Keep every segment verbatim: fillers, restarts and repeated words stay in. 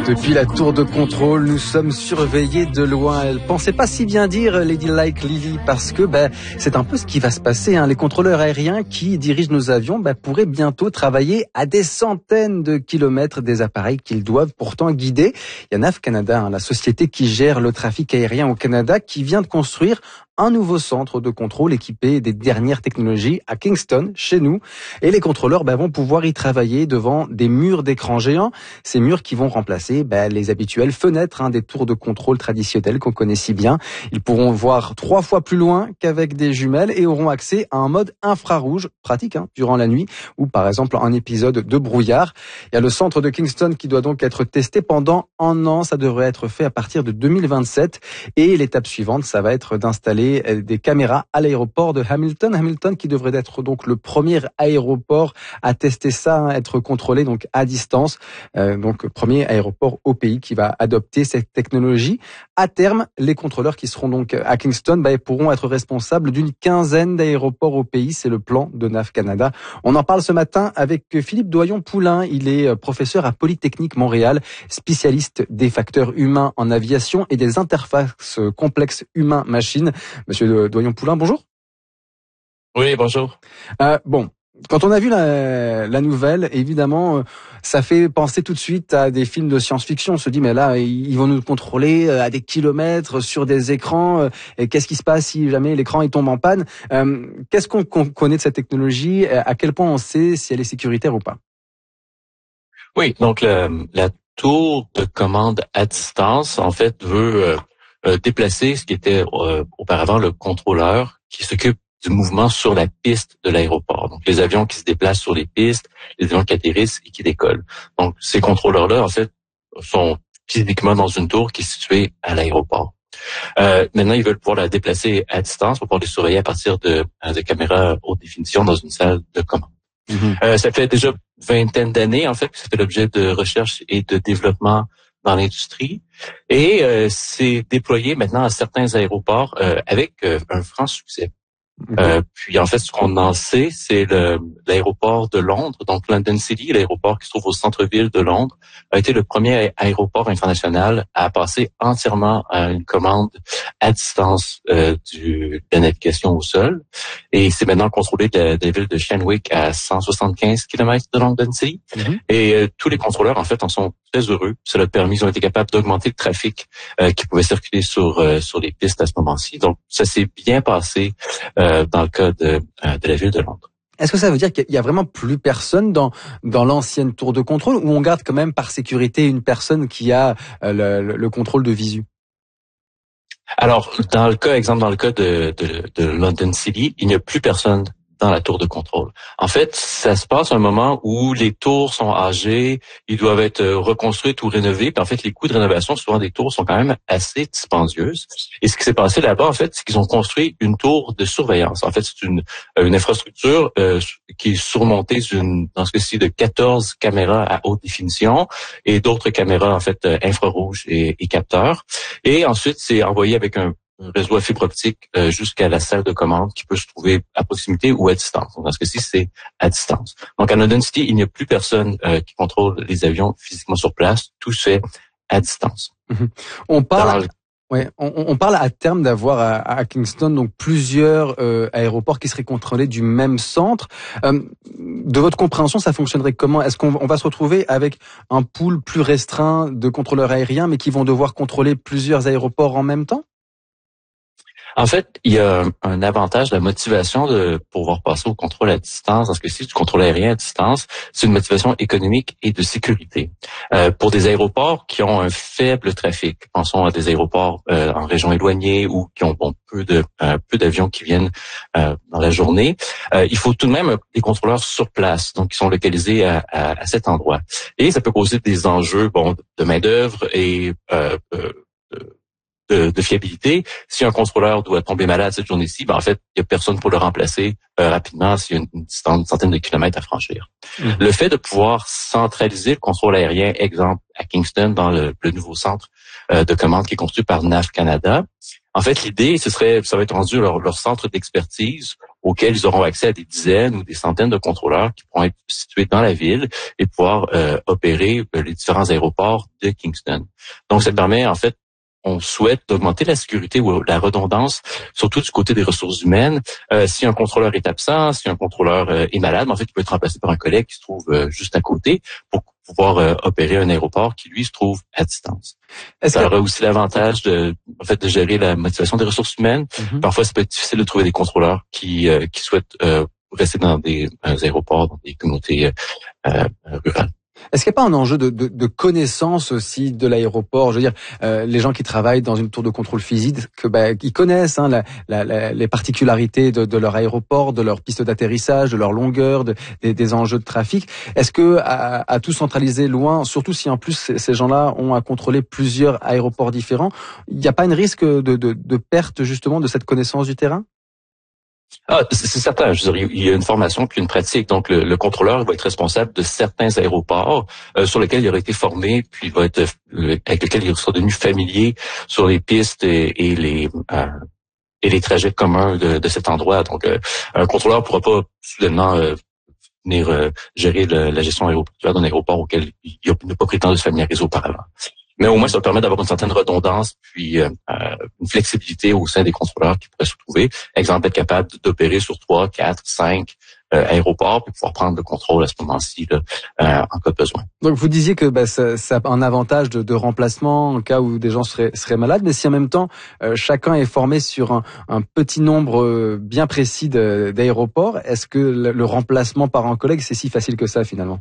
Depuis la tour de contrôle, nous sommes surveillés de loin. Elle pensait pas si bien dire, Lady Like Lily, parce que ben, c'est un peu ce qui va se passer. Hein. Les contrôleurs aériens qui dirigent nos avions ben, pourraient bientôt travailler à des centaines de kilomètres des appareils qu'ils doivent pourtant guider. Il y a Nav Canada, hein, la société qui gère le trafic aérien au Canada, qui vient de construire un nouveau centre de contrôle équipé des dernières technologies à Kingston, chez nous. Et les contrôleurs ben, vont pouvoir y travailler devant des murs d'écran géants. Ces murs qui vont remplacer ben, les habituelles fenêtres hein, des tours de contrôle traditionnelles qu'on connaît si bien. Ils pourront voir trois fois plus loin qu'avec des jumelles et auront accès à un mode infrarouge, pratique hein, durant la nuit, ou par exemple un épisode de brouillard. Il y a le centre de Kingston qui doit donc être testé pendant un an. Ça devrait être fait à partir de deux mille vingt-sept. Et l'étape suivante, ça va être d'installer des caméras à l'aéroport de Hamilton. Hamilton qui devrait être donc le premier aéroport à tester ça, à être contrôlé donc à distance. Euh, donc premier aéroport au pays qui va adopter cette technologie. À terme, les contrôleurs qui seront donc à Kingston bah, pourront être responsables d'une quinzaine d'aéroports au pays. C'est le plan de Nav Canada. On en parle ce matin avec Philippe Doyon-Poulain. Il est professeur à Polytechnique Montréal, spécialiste des facteurs humains en aviation et des interfaces complexes humain-machine. Monsieur Doyon-Poulain, bonjour. Oui, bonjour. Euh, bon, quand on a vu la, la nouvelle, évidemment, ça fait penser tout de suite à des films de science-fiction. On se dit, mais là, ils vont nous contrôler à des kilomètres sur des écrans. Et qu'est-ce qui se passe si jamais l'écran il tombe en panne? euh, Qu'est-ce qu'on, qu'on connaît de cette technologie? À quel point on sait si elle est sécuritaire ou pas? Oui, donc le, la tour de commande à distance, en fait, veut euh, euh, déplacer ce qui était euh, auparavant le contrôleur qui s'occupe du mouvement sur la piste de l'aéroport. Donc, les avions qui se déplacent sur les pistes, les avions qui atterrissent et qui décollent. Donc, ces contrôleurs-là, en fait, sont physiquement dans une tour qui est située à l'aéroport. Euh, maintenant, ils veulent pouvoir la déplacer à distance pour pouvoir les surveiller à partir de, de caméras haute définition dans une salle de commande. Mm-hmm. Euh, ça fait déjà vingtaine d'années, en fait, que ça fait l'objet de recherche et de développement dans l'industrie. Et euh, c'est déployé maintenant à certains aéroports euh, avec euh, un franc succès. Mm-hmm. Euh, puis en fait, ce qu'on en sait, c'est le, l'aéroport de Londres, donc London City, l'aéroport qui se trouve au centre-ville de Londres, a été le premier aéroport international à passer entièrement à une commande à distance euh, du, de la navigation au sol. Et c'est maintenant contrôlé de la, de la ville de Shenwick à cent soixante-quinze kilomètres de London City. Mm-hmm. Et euh, tous les contrôleurs, en fait, en sont très heureux. Ça leur a permis, ils ont été capables d'augmenter le trafic euh, qui pouvait circuler sur euh, sur les pistes à ce moment-ci. Donc, ça s'est bien passé euh, dans le cas de, euh, de la ville de Londres. Est-ce que ça veut dire qu'il y a vraiment plus personne dans dans l'ancienne tour de contrôle, ou on garde quand même par sécurité une personne qui a euh, le, le contrôle de visu? Alors, dans le cas, exemple, dans le cas de, de, de London City, il n'y a plus personne dans la tour de contrôle. En fait, ça se passe à un moment où les tours sont âgées, ils doivent être reconstruites ou rénovées. Puis en fait, les coûts de rénovation, souvent des tours, sont quand même assez dispendieuses. Et ce qui s'est passé là-bas, en fait, c'est qu'ils ont construit une tour de surveillance. En fait, c'est une, une infrastructure euh, qui est surmontée d'une, dans ce cas-ci, de quatorze caméras à haute définition et d'autres caméras, en fait, infrarouges et, et capteurs. Et ensuite, c'est envoyé avec un un réseau à fibre optique euh, jusqu'à la salle de commande qui peut se trouver à proximité ou à distance. Donc, dans ce cas-ci, c'est à distance. Donc, à London City, il n'y a plus personne euh, qui contrôle les avions physiquement sur place. Tout se fait à distance. Mmh. On parle... Dans... Ouais, on, on parle à terme d'avoir à, à Kingston donc plusieurs euh, aéroports qui seraient contrôlés du même centre. Euh, de votre compréhension, ça fonctionnerait comment? Est-ce qu'on on va se retrouver avec un pool plus restreint de contrôleurs aériens, mais qui vont devoir contrôler plusieurs aéroports en même temps? En fait, il y a un avantage, la motivation de pouvoir passer au contrôle à distance. Parce que si tu contrôles aérien à distance, c'est une motivation économique et de sécurité. Euh, pour des aéroports qui ont un faible trafic, pensons à des aéroports euh, en région éloignée ou qui ont bon, peu de euh, peu d'avions qui viennent euh, dans la journée, euh, il faut tout de même des contrôleurs sur place, donc qui sont localisés à, à, à cet endroit. Et ça peut causer des enjeux bon de main d'œuvre et euh, euh, De, de fiabilité. Si un contrôleur doit tomber malade cette journée-ci, ben en fait, il n'y a personne pour le remplacer euh, rapidement s'il y a une, une distance, une centaine de kilomètres à franchir. Mmh. Le fait de pouvoir centraliser le contrôle aérien, exemple à Kingston, dans le, le nouveau centre euh, de commande qui est construit par Nav Canada, En fait, l'idée, ce serait, ça va être rendu leur, leur centre d'expertise auquel ils auront accès à des dizaines ou des centaines de contrôleurs qui pourront être situés dans la ville et pouvoir euh, opérer euh, les différents aéroports de Kingston. Donc, ça permet, en fait, on souhaite augmenter la sécurité ou la redondance, surtout du côté des ressources humaines. Euh, si un contrôleur est absent, si un contrôleur euh, est malade, en fait, il peut être remplacé par un collègue qui se trouve euh, juste à côté pour pouvoir euh, opérer un aéroport qui, lui, se trouve à distance. Est-ce ça que... aura aussi l'avantage de, en fait, de gérer la motivation des ressources humaines. Mm-hmm. Parfois, ça peut être difficile de trouver des contrôleurs qui, euh, qui souhaitent euh, rester dans des, dans des aéroports, dans des communautés euh, rurales. Est-ce qu'il n'y a pas un enjeu de, de, de connaissance aussi de l'aéroport? Je veux dire, euh, les gens qui travaillent dans une tour de contrôle physique, que bah, ils connaissent hein, la, la, la, les particularités de, de leur aéroport, de leur piste d'atterrissage, de leur longueur, de, des, des enjeux de trafic. Est-ce que à, à tout centraliser loin, surtout si en plus ces, ces gens-là ont à contrôler plusieurs aéroports différents, il n'y a pas un risque de, de, de perte justement de cette connaissance du terrain? Ah, c'est certain. Je veux dire, il y a une formation puis une pratique. Donc, le, le contrôleur va être responsable de certains aéroports euh, sur lesquels il aurait été formé, puis il va être euh, avec lesquels il sera devenu familier sur les pistes et, et les euh, et les trajets communs de, de cet endroit. Donc, euh, un contrôleur ne pourra pas soudainement euh, venir euh, gérer le, la gestion aéroportuaire d'un aéroport auquel il n'a pas pris le temps de se familiariser auparavant. Mais au moins, ça permet d'avoir une certaine redondance puis euh, une flexibilité au sein des contrôleurs qui pourraient se trouver. Exemple, être capable d'opérer sur trois, quatre, cinq euh, aéroports puis pouvoir prendre le contrôle à ce moment-ci là, euh, en cas de besoin. Donc, vous disiez que bah, ça, ça a un avantage de, de remplacement en cas où des gens seraient, seraient malades, mais si en même temps, euh, chacun est formé sur un, un petit nombre euh, bien précis de, d'aéroports, est-ce que le, le remplacement par un collègue, c'est si facile que ça finalement?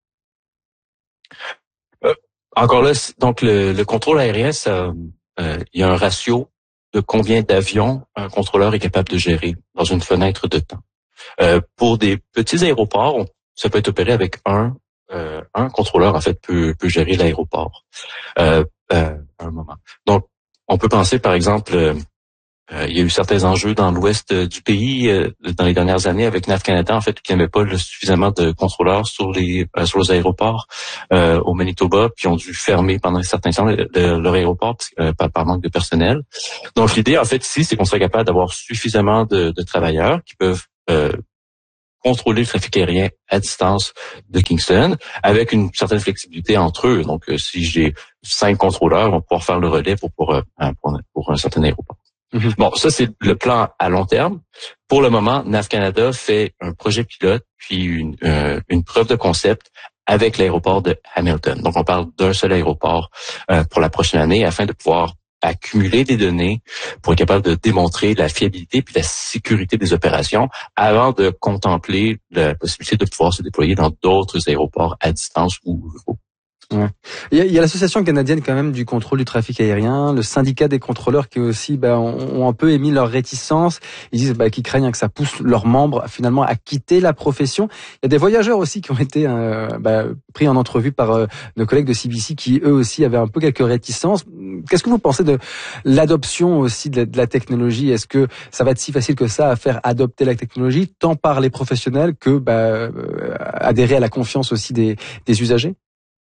Encore là, donc le, le contrôle aérien, ça, euh, il y a un ratio de combien d'avions un contrôleur est capable de gérer dans une fenêtre de temps. Euh, pour des petits aéroports, on, ça peut être opéré avec un euh, un contrôleur en fait peut peut gérer l'aéroport euh, euh, à un moment. Donc, on peut penser par exemple. Euh, Euh, il y a eu certains enjeux dans l'ouest euh, du pays euh, dans les dernières années avec Nav Canada, en fait, qui n'avait pas le, suffisamment de contrôleurs sur les euh, sur les aéroports euh, au Manitoba, puis ont dû fermer pendant un certain temps le, le, leur aéroport euh, par, par manque de personnel. Donc l'idée, en fait, ici, c'est qu'on serait capable d'avoir suffisamment de, de travailleurs qui peuvent euh, contrôler le trafic aérien à distance de Kingston, avec une certaine flexibilité entre eux. Donc, euh, si j'ai cinq contrôleurs, on va pouvoir faire le relais pour pour, euh, pour, pour un certain aéroport. Mm-hmm. Bon, ça, c'est le plan à long terme. Pour le moment, Nav Canada fait un projet pilote puis une, euh, une preuve de concept avec l'aéroport de Hamilton. Donc, on parle d'un seul aéroport euh, pour la prochaine année afin de pouvoir accumuler des données pour être capable de démontrer la fiabilité puis la sécurité des opérations avant de contempler la possibilité de pouvoir se déployer dans d'autres aéroports à distance ou ruraux. Ouais. Il y a, il y a l'association canadienne quand même du contrôle du trafic aérien, le syndicat des contrôleurs qui aussi bah, ont, ont un peu émis leur réticence. Ils disent bah, qu'ils craignent que ça pousse leurs membres finalement à quitter la profession. Il y a des voyageurs aussi qui ont été euh, bah, pris en entrevue par euh, nos collègues de C B C qui eux aussi avaient un peu quelques réticences. Qu'est-ce que vous pensez de l'adoption aussi de la, de la technologie? Est-ce que ça va être si facile que ça à faire adopter la technologie tant par les professionnels que bah, euh, adhérer à la confiance aussi des, des usagers?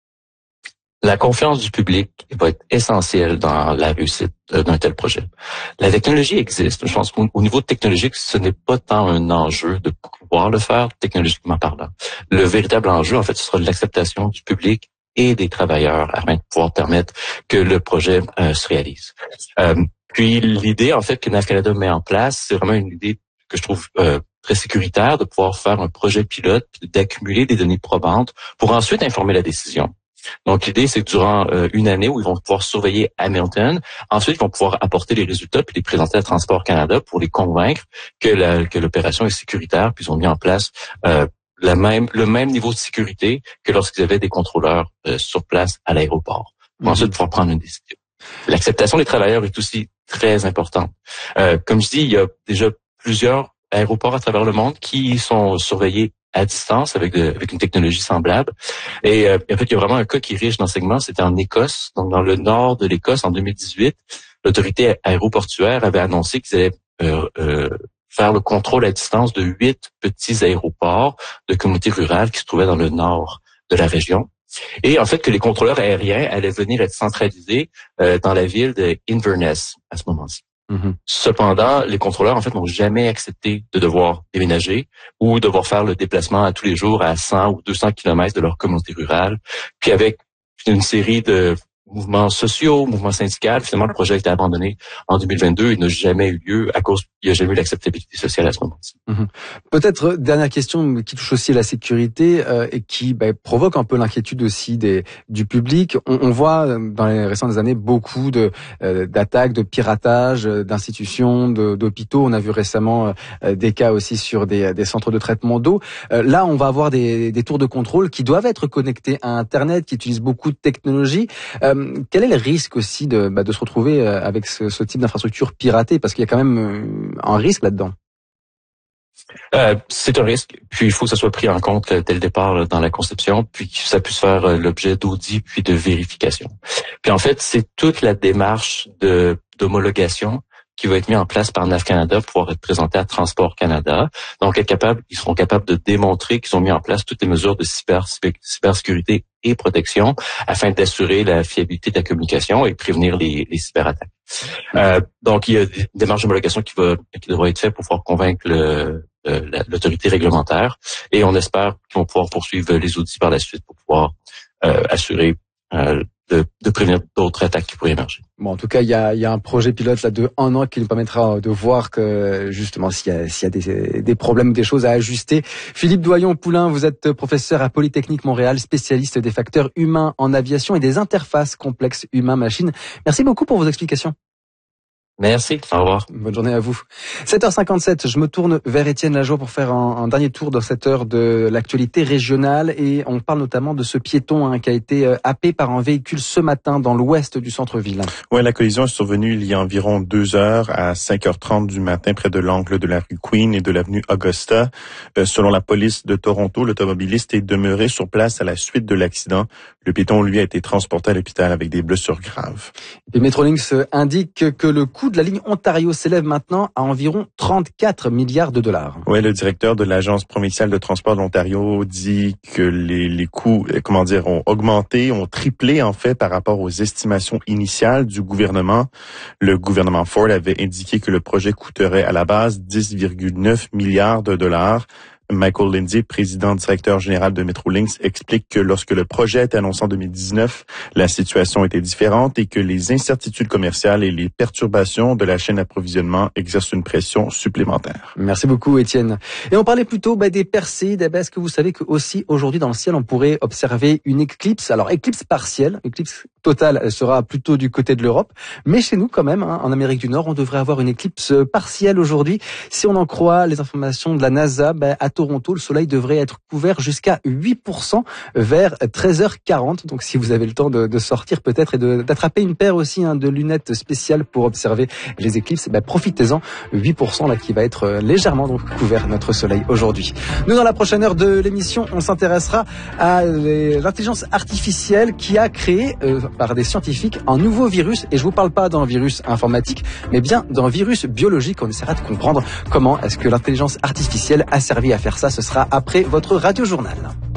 La confiance du public va être essentielle dans la réussite d'un tel projet. La technologie existe. Je pense qu'au niveau technologique, ce n'est pas tant un enjeu de pouvoir le faire technologiquement parlant. Le véritable enjeu, en fait, ce sera l'acceptation du public et des travailleurs afin de pouvoir permettre que le projet euh, se réalise. Euh, puis l'idée, en fait, que Nav Canada met en place, c'est vraiment une idée que je trouve euh, très sécuritaire de pouvoir faire un projet pilote, d'accumuler des données probantes pour ensuite informer la décision. Donc, l'idée, c'est que durant euh, une année où ils vont pouvoir surveiller Hamilton, ensuite, ils vont pouvoir apporter les résultats puis les présenter à Transport Canada pour les convaincre que, la, que l'opération est sécuritaire, puis ils ont mis en place euh, la même, le même niveau de sécurité que lorsqu'ils avaient des contrôleurs euh, sur place à l'aéroport. Pour mm-hmm. ensuite pouvoir prendre une décision. L'acceptation des travailleurs est aussi très importante. Euh, comme je dis, il y a déjà plusieurs aéroports à travers le monde qui sont surveillés à distance avec, de, avec une technologie semblable. Et euh, en fait, il y a vraiment un cas qui est riche d'enseignement. C'était en Écosse, donc dans le nord de l'Écosse en deux mille dix-huit. L'autorité aéroportuaire avait annoncé qu'ils allaient euh, euh, faire le contrôle à distance de huit petits aéroports de communautés rurales qui se trouvaient dans le nord de la région. Et en fait, que les contrôleurs aériens allaient venir être centralisés euh, dans la ville de Inverness à ce moment-ci. Mmh. Cependant, les contrôleurs, en fait, n'ont jamais accepté de devoir déménager ou devoir faire le déplacement à tous les jours à cent ou deux cents kilomètres de leur communauté rurale. Puis avec une série de mouvements sociaux, mouvements syndicaux, finalement, le projet a été abandonné en deux mille vingt-deux. Il n'a jamais eu lieu à cause, il n'y a jamais eu l'acceptabilité sociale à ce moment-ci. Mmh. Peut-être, dernière question qui touche aussi à la sécurité euh, et qui bah, provoque un peu l'inquiétude aussi des, du public. On, on voit dans les récentes années beaucoup de, euh, d'attaques, de piratage, d'institutions, de, d'hôpitaux. On a vu récemment euh, des cas aussi sur des, des centres de traitement d'eau. Euh, là, on va avoir des, des tours de contrôle qui doivent être connectés à Internet, qui utilisent beaucoup de technologies. Euh, Quel est le risque aussi de, bah, de se retrouver avec ce, ce type d'infrastructure piratée? Parce qu'il y a quand même un risque là-dedans. Euh, c'est un risque, puis il faut que ça soit pris en compte dès le départ là, dans la conception, puis que ça puisse faire euh, l'objet d'audits puis de vérification. Puis en fait, c'est toute la démarche de d'homologation qui va être mise en place par N A V Canada pour pouvoir être présenté à Transport Canada. Donc, être capable, ils seront capables de démontrer qu'ils ont mis en place toutes les mesures de cyber, cyber, cybersécurité et protection afin d'assurer la fiabilité de la communication et prévenir les, les cyberattaques. Euh, donc, il y a des démarches d'homologation qui, va, qui devraient être faites pour pouvoir convaincre le, le, l'autorité réglementaire et on espère qu'ils vont pouvoir poursuivre les audits par la suite pour pouvoir euh, assurer euh, de, de prévenir d'autres attaques qui pourraient émerger. Bon, en tout cas, il y a, il y a un projet pilote là de un an qui nous permettra de voir que justement s'il y a, s'il y a des, des problèmes, des choses à ajuster. Philippe Doyon-Poulain, vous êtes professeur à Polytechnique Montréal, spécialiste des facteurs humains en aviation et des interfaces complexes humains-machines. Merci beaucoup pour vos explications. Merci, au revoir. Bonne journée à vous. sept heures cinquante-sept, je me tourne vers Étienne Lajoie pour faire un, un dernier tour dans cette heure de l'actualité régionale et on parle notamment de ce piéton hein, qui a été happé par un véhicule ce matin dans l'ouest du centre-ville. Oui, la collision est survenue il y a environ deux heures à cinq heures trente du matin près de l'angle de la rue Queen et de l'avenue Augusta. Euh, selon la police de Toronto, l'automobiliste est demeuré sur place à la suite de l'accident. Le piéton, lui, a été transporté à l'hôpital avec des blessures graves. Et Metrolinx indique que le coût de la ligne Ontario s'élève maintenant à environ trente-quatre milliards de dollars. Oui, le directeur de l'Agence provinciale de transport de l'Ontario dit que les, les coûts, comment dire, ont augmenté, ont triplé en fait par rapport aux estimations initiales du gouvernement. Le gouvernement Ford avait indiqué que le projet coûterait à la base dix virgule neuf milliards de dollars. Michael Lindsay, président directeur général de Metrolinx, explique que lorsque le projet a été annoncé en deux mille dix-neuf, la situation était différente et que les incertitudes commerciales et les perturbations de la chaîne d'approvisionnement exercent une pression supplémentaire. Merci beaucoup, Étienne. Et on parlait plutôt bah, des percées. Est-ce que vous savez que aussi aujourd'hui dans le ciel, on pourrait observer une éclipse? Alors, éclipse partielle, éclipse totale, elle sera plutôt du côté de l'Europe. Mais chez nous, quand même, hein, en Amérique du Nord, on devrait avoir une éclipse partielle aujourd'hui. Si on en croit les informations de la NASA, bah, à Toronto, le soleil devrait être couvert jusqu'à huit pour cent vers treize heures quarante. Donc, si vous avez le temps de, de sortir peut-être et de, d'attraper une paire aussi hein, de lunettes spéciales pour observer les éclipses, bah, profitez-en. huit pour cent là qui va être légèrement donc couvert notre soleil aujourd'hui. Nous, dans la prochaine heure de l'émission, on s'intéressera à l'intelligence artificielle qui a créé euh, par des scientifiques un nouveau virus. Et je vous parle pas d'un virus informatique, mais bien d'un virus biologique. On essaiera de comprendre comment est-ce que l'intelligence artificielle a servi à faire ça. Ce sera après votre radio-journal.